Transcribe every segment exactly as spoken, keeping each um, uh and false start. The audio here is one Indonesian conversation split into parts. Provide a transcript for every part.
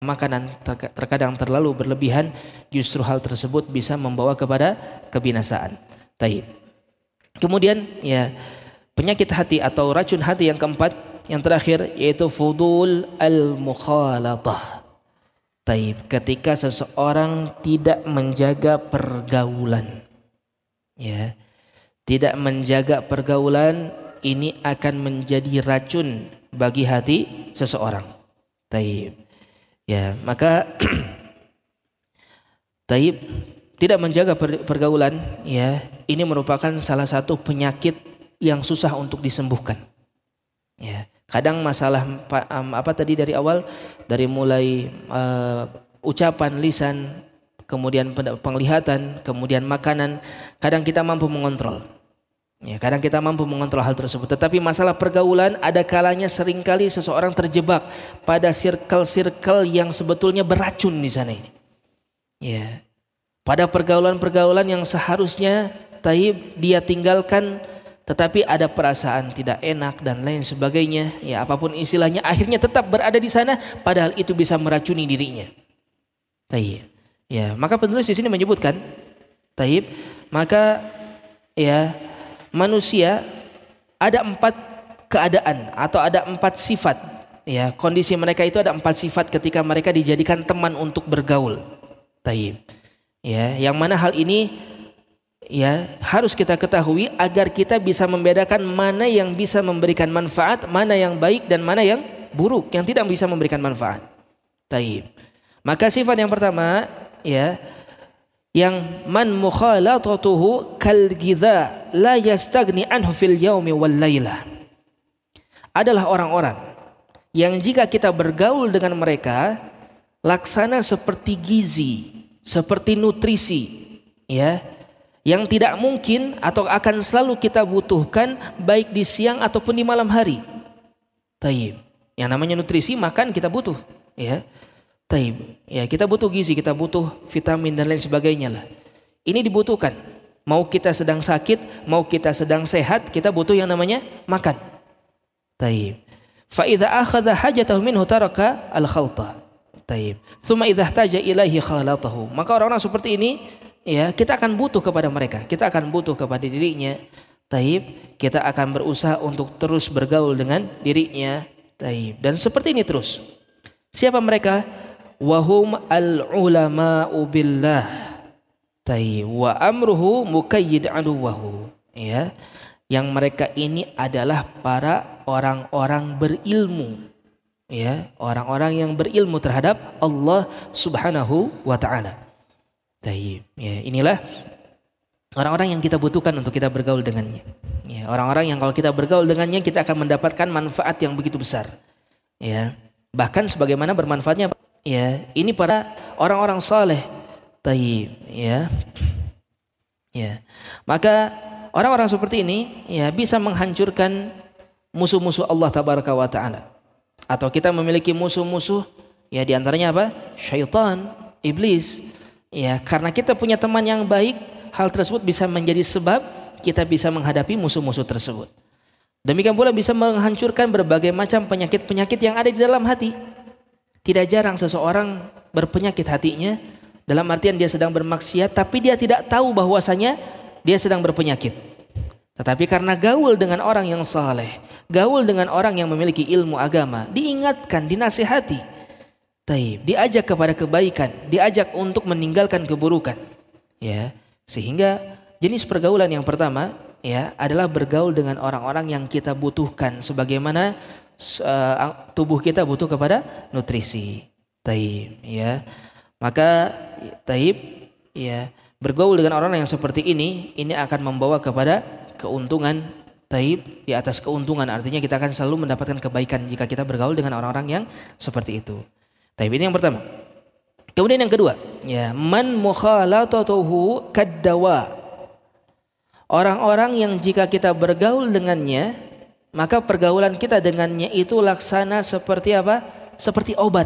makanan terkadang terlalu berlebihan, justru hal tersebut bisa membawa kepada kebinasaan. Taib. Kemudian ya penyakit hati atau racun hati yang keempat, yang terakhir, yaitu fudul al-mukhalatah. Taib, ketika seseorang tidak menjaga pergaulan, ya, tidak menjaga pergaulan, ini akan menjadi racun bagi hati seseorang. Taib, ya, maka taib, tidak menjaga pergaulan, ya, ini merupakan salah satu penyakit yang susah untuk disembuhkan. Ya, kadang masalah apa tadi dari awal, dari mulai uh, ucapan lisan, kemudian penglihatan, kemudian makanan, kadang kita mampu mengontrol. Ya, kadang kita mampu mengontrol hal tersebut. Tetapi masalah pergaulan, ada kalanya seringkali seseorang terjebak pada circle-circle yang sebetulnya beracun di sana ini. Ya, pada pergaulan-pergaulan yang seharusnya taib dia tinggalkan, tetapi ada perasaan tidak enak dan lain sebagainya, ya apapun istilahnya, akhirnya tetap berada di sana, padahal itu bisa meracuni dirinya. Taib. Ya, maka penulis di sini menyebutkan, taib, maka ya manusia ada empat keadaan atau ada empat sifat. Ya, kondisi mereka itu ada empat sifat ketika mereka dijadikan teman untuk bergaul. Taib. Ya, yang mana hal ini ya harus kita ketahui agar kita bisa membedakan mana yang bisa memberikan manfaat, mana yang baik dan mana yang buruk, yang tidak bisa memberikan manfaat. Taib. Maka sifat yang pertama, ya, yang man mukhalatatuhu kal gidha la yastagni anhu fil yaumi wal laila, adalah orang-orang yang jika kita bergaul dengan mereka laksana seperti gizi, seperti nutrisi, ya, yang tidak mungkin atau akan selalu kita butuhkan baik di siang ataupun di malam hari. Taib. Yang namanya nutrisi, makan kita butuh, ya. Taib. Ya, kita butuh gizi, kita butuh vitamin dan lain sebagainya lah. Ini dibutuhkan. Mau kita sedang sakit, mau kita sedang sehat, kita butuh yang namanya makan. Taib. Fa idza akhadha hajatahu minhu taraka al-khalta. Taib. Tsumma idza ihtaja ilaihi khalatahu. Maka orang-orang seperti ini, ya, kita akan butuh kepada mereka, kita akan butuh kepada dirinya. Taib, kita akan berusaha untuk terus bergaul dengan dirinya. Taib, dan seperti ini terus. Siapa mereka? Wahum al-ulama'u billah. Taib, wa amruhu mukayyid aduwahu. Ya, yang mereka ini adalah para orang-orang berilmu. Ya, orang-orang yang berilmu terhadap Allah Subhanahu wa taala. Taib. Ya, inilah orang-orang yang kita butuhkan untuk kita bergaul dengannya. Ya, orang-orang yang kalau kita bergaul dengannya kita akan mendapatkan manfaat yang begitu besar. Ya, bahkan sebagaimana bermanfaatnya, ya, ini para orang-orang saleh. Taib. Ya. Ya. Maka orang-orang seperti ini, ya, bisa menghancurkan musuh-musuh Allah tabaraka wa taala. Atau kita memiliki musuh-musuh, ya, di antaranya apa? Syaitan, iblis. Ya, karena kita punya teman yang baik, hal tersebut bisa menjadi sebab kita bisa menghadapi musuh-musuh tersebut. Demikian pula bisa menghancurkan berbagai macam penyakit-penyakit yang ada di dalam hati. Tidak jarang seseorang berpenyakit hatinya, dalam artian dia sedang bermaksiat, tapi dia tidak tahu bahwasanya dia sedang berpenyakit. Tetapi karena gaul dengan orang yang saleh, gaul dengan orang yang memiliki ilmu agama, diingatkan, dinasihati, taib, diajak kepada kebaikan, diajak untuk meninggalkan keburukan, ya, sehingga jenis pergaulan yang pertama, ya, adalah bergaul dengan orang-orang yang kita butuhkan, sebagaimana uh, tubuh kita butuh kepada nutrisi. Taib, ya, maka taib, ya, bergaul dengan orang yang seperti ini, ini akan membawa kepada keuntungan. Taib, di atas keuntungan, artinya kita akan selalu mendapatkan kebaikan jika kita bergaul dengan orang-orang yang seperti itu. Taib, ini yang pertama. Kemudian yang kedua, ya, man mukhalatatuhu kaddawa. Orang-orang yang jika kita bergaul dengannya, maka pergaulan kita dengannya itu laksana seperti apa? Seperti obat.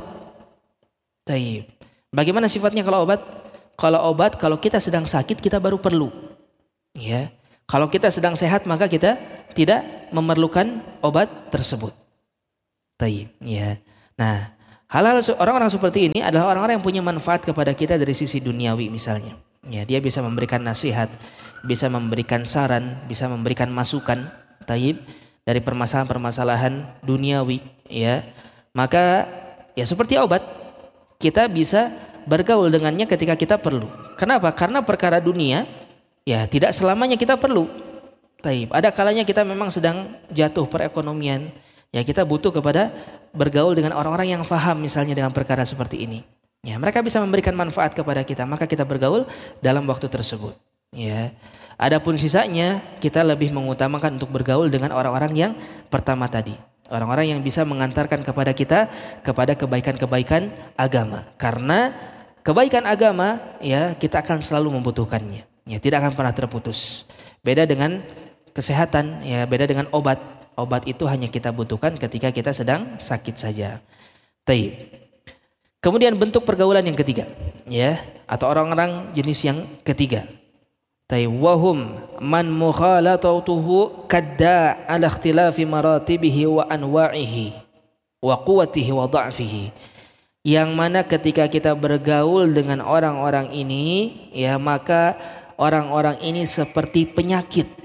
Taib. Bagaimana sifatnya kalau obat? Kalau obat, kalau kita sedang sakit kita baru perlu. Ya. Kalau kita sedang sehat maka kita tidak memerlukan obat tersebut. Taib. Ya. Nah, Hal-hal orang-orang seperti ini adalah orang-orang yang punya manfaat kepada kita dari sisi duniawi misalnya. Ya, dia bisa memberikan nasihat, bisa memberikan saran, bisa memberikan masukan, taib, dari permasalahan-permasalahan duniawi, ya. Maka ya seperti obat, kita bisa bergaul dengannya ketika kita perlu. Kenapa? Karena perkara dunia ya tidak selamanya kita perlu. Taib. Ada kalanya kita memang sedang jatuh perekonomian, ya kita butuh kepada bergaul dengan orang-orang yang faham misalnya dengan perkara seperti ini. Ya, mereka bisa memberikan manfaat kepada kita, maka kita bergaul dalam waktu tersebut. Ya. Adapun sisanya kita lebih mengutamakan untuk bergaul dengan orang-orang yang pertama tadi. Orang-orang yang bisa mengantarkan kepada kita kepada kebaikan-kebaikan agama. Karena kebaikan agama ya kita akan selalu membutuhkannya. Ya, tidak akan pernah terputus. Beda dengan kesehatan, ya beda dengan obat. Obat itu hanya kita butuhkan ketika kita sedang sakit saja. Taib. Kemudian bentuk pergaulan yang ketiga, ya, atau orang-orang jenis yang ketiga. Taib. Wahum man mukhalatatuhu kadda ala ikhtilafi maratibihi wa anwa'ihi wa quwwatihi wa dha'fihi. Yang mana ketika kita bergaul dengan orang-orang ini, ya maka orang-orang ini seperti penyakit.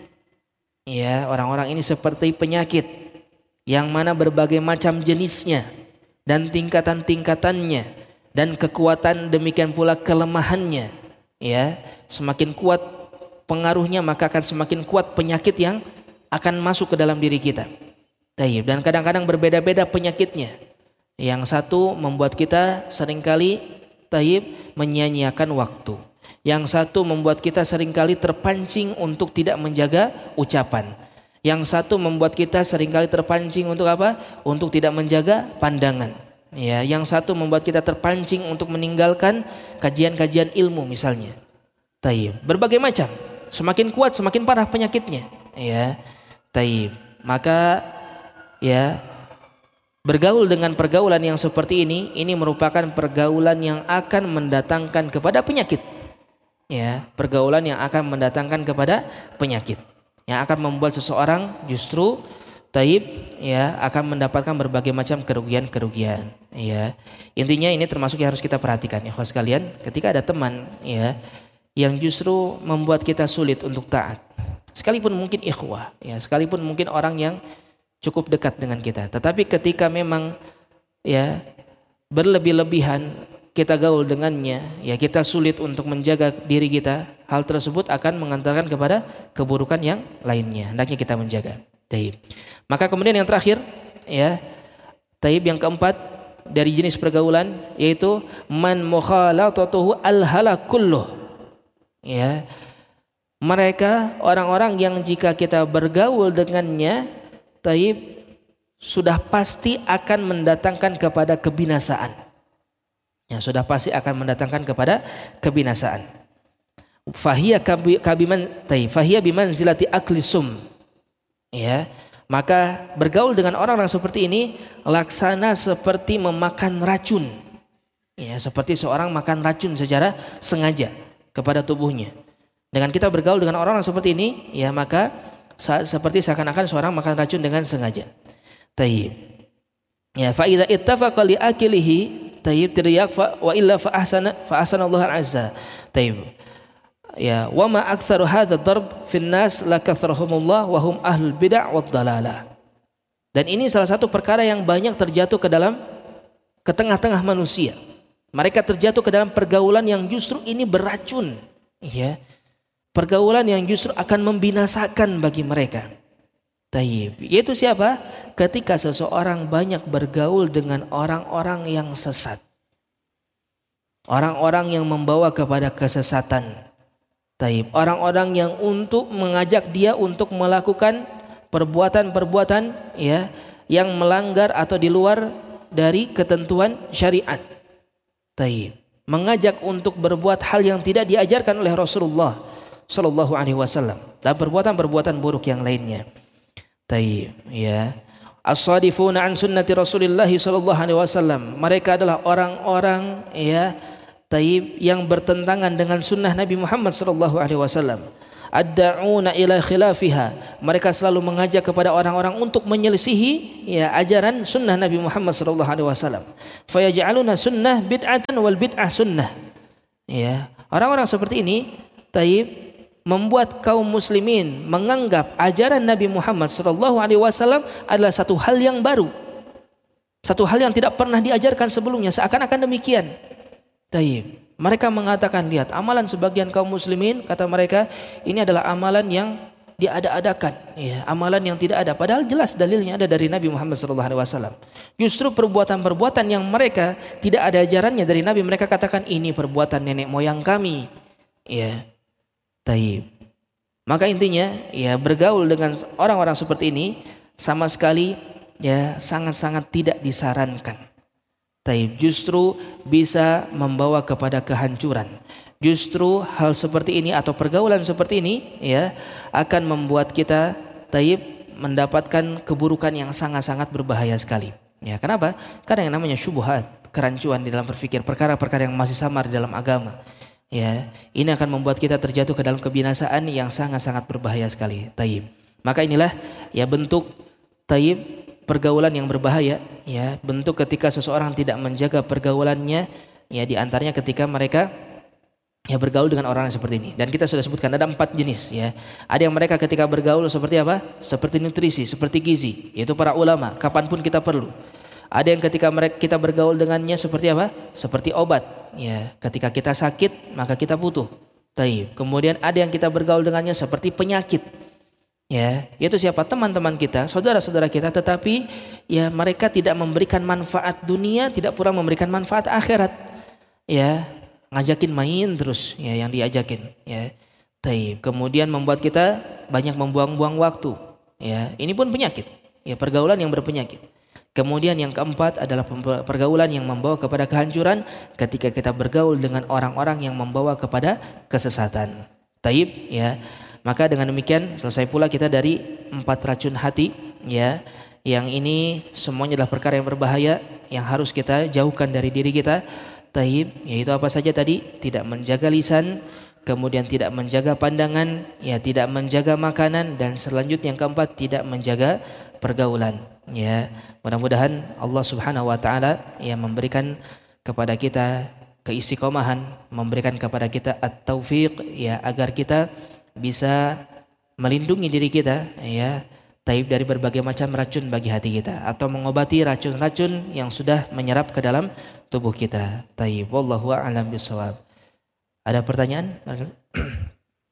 Ya, orang-orang ini seperti penyakit yang mana berbagai macam jenisnya dan tingkatan-tingkatannya dan kekuatan demikian pula kelemahannya. Ya, semakin kuat pengaruhnya maka akan semakin kuat penyakit yang akan masuk ke dalam diri kita. Taib. Dan kadang-kadang berbeda-beda penyakitnya. Yang satu membuat kita seringkali taib menyia-nyiakan waktu. Yang satu membuat kita seringkali terpancing untuk tidak menjaga ucapan. Yang satu membuat kita seringkali terpancing untuk apa? Untuk tidak menjaga pandangan. Ya, yang satu membuat kita terpancing untuk meninggalkan kajian-kajian ilmu misalnya. Taib. Berbagai macam. Semakin kuat semakin parah penyakitnya. Ya. Taib. Maka ya bergaul dengan pergaulan yang seperti ini, ini merupakan pergaulan yang akan mendatangkan kepada penyakit. Ya, pergaulan yang akan mendatangkan kepada penyakit, yang akan membuat seseorang justru taib, ya, akan mendapatkan berbagai macam kerugian-kerugian. Ya, intinya ini termasuk yang harus kita perhatikan, ya, ikhwas sekalian. Ketika ada teman, ya, yang justru membuat kita sulit untuk taat, sekalipun mungkin ikhwah, ya, sekalipun mungkin orang yang cukup dekat dengan kita, tetapi ketika memang, ya, berlebih-lebihan kita gaul dengannya, ya kita sulit untuk menjaga diri kita, hal tersebut akan mengantarkan kepada keburukan yang lainnya. Hendaknya kita menjaga. Taib. Maka kemudian yang terakhir, ya, taib yang keempat dari jenis pergaulan yaitu man mukhalatatuhu al-halakulluh. Ya. Mereka orang-orang yang jika kita bergaul dengannya, taib, sudah pasti akan mendatangkan kepada kebinasaan. Ya, sudah pasti akan mendatangkan kepada kebinasaan. Fahiya kabiman tay, fahiya bimanzilati akli sum. Ya, maka bergaul dengan orang-orang seperti ini laksana seperti memakan racun. Ya, seperti seorang makan racun secara sengaja kepada tubuhnya. Dengan kita bergaul dengan orang-orang seperti ini, ya maka seperti seakan-akan seorang makan racun dengan sengaja. Tayyib. Ya, fa idza ittafaqa li akilihi tayyib tiryak wa illa fa ahsana fa ahsanallahu azza. Tayyib. Ya, wa ma aktsaru hadha darb fi an-nas la kathrahumullah wa hum ahlul bid'ah wad dalalah. Dan ini salah satu perkara yang banyak terjatuh ke dalam ke tengah-tengah manusia. Mereka terjatuh ke dalam pergaulan yang justru ini beracun, ya. Pergaulan yang justru akan membinasakan bagi mereka. Tayyib. Yaitu siapa? Ketika seseorang banyak bergaul dengan orang-orang yang sesat. Orang-orang yang membawa kepada kesesatan. Tayyib. Orang-orang yang untuk mengajak dia untuk melakukan perbuatan-perbuatan, ya, yang melanggar atau di luar dari ketentuan syariat. Tayyib. Mengajak untuk berbuat hal yang tidak diajarkan oleh Rasulullah sallallahu alaihi wasallam dan perbuatan-perbuatan buruk yang lainnya. Tayyib, ya. As-sadifuna an sunnati Rasulillah sallallahu alaihi wasallam. Mereka adalah orang-orang, ya, tayyib, yang bertentangan dengan sunnah Nabi Muhammad sallallahu alaihi wasallam. ad-da'una ila khilafiha, mereka selalu mengajak kepada orang-orang untuk menyelisihi ya ajaran sunnah Nabi Muhammad sallallahu alaihi wasallam. Fayaj'aluna sunnah bid'atan wal bid'ah sunnah. Ya, orang-orang seperti ini taib membuat kaum muslimin menganggap ajaran Nabi Muhammad sallallahu alaihi wasallam adalah satu hal yang baru. Satu hal yang tidak pernah diajarkan sebelumnya, seakan-akan demikian. Taib. Mereka mengatakan, lihat amalan sebagian kaum muslimin, kata mereka, ini adalah amalan yang diada-adakan, ya, amalan yang tidak ada. Padahal jelas dalilnya ada dari Nabi Muhammad sallallahu alaihi wasallam. Justru perbuatan-perbuatan yang mereka tidak ada ajarannya dari Nabi, mereka katakan ini perbuatan nenek moyang kami. Ya, taib. Maka intinya, ya bergaul dengan orang-orang seperti ini sama sekali ya sangat-sangat tidak disarankan. Taib, justru bisa membawa kepada kehancuran. Justru hal seperti ini atau pergaulan seperti ini ya akan membuat kita taib mendapatkan keburukan yang sangat-sangat berbahaya sekali. Ya, kenapa? Karena yang namanya syubhat, kerancuan di dalam berpikir, perkara-perkara yang masih samar di dalam agama. Ya, ini akan membuat kita terjatuh ke dalam kebinasaan yang sangat-sangat berbahaya sekali. Taib. Maka inilah ya bentuk taib pergaulan yang berbahaya, ya, bentuk ketika seseorang tidak menjaga pergaulannya, ya, di antaranya ketika mereka ya bergaul dengan orang yang seperti ini. Dan kita sudah sebutkan ada empat jenis, ya. Ada yang mereka ketika bergaul seperti apa? Seperti nutrisi, seperti gizi, yaitu para ulama, kapanpun kita perlu. Ada yang ketika mereka kita bergaul dengannya seperti apa? Seperti obat, ya. Ketika kita sakit maka kita butuh. Taib. Kemudian ada yang kita bergaul dengannya seperti penyakit. Ya, yaitu siapa? Teman-teman kita, saudara-saudara kita, tetapi ya mereka tidak memberikan manfaat dunia, tidak pula memberikan manfaat akhirat. Ya, ngajakin main terus, ya yang diajakin, ya. Taib. Kemudian membuat kita banyak membuang-buang waktu. Ya, ini pun penyakit. Ya, pergaulan yang berpenyakit. Kemudian yang keempat adalah pergaulan yang membawa kepada kehancuran ketika kita bergaul dengan orang-orang yang membawa kepada kesesatan. Taib, ya. Maka dengan demikian selesai pula kita dari empat racun hati, ya, yang ini semuanya adalah perkara yang berbahaya yang harus kita jauhkan dari diri kita. Taib, yaitu apa saja tadi? Tidak menjaga lisan, kemudian tidak menjaga pandangan, ya, tidak menjaga makanan, dan selanjutnya yang keempat tidak menjaga pergaulan. Ya, mudah-mudahan Allah Subhanahu Wa Taala ya memberikan kepada kita keistiqomahan, memberikan kepada kita at-taufiq, ya, agar kita bisa melindungi diri kita, ya, taib, dari berbagai macam racun bagi hati kita, atau mengobati racun-racun yang sudah menyerap ke dalam tubuh kita. Taib, wallahu a'lam bishawab. Ada pertanyaan?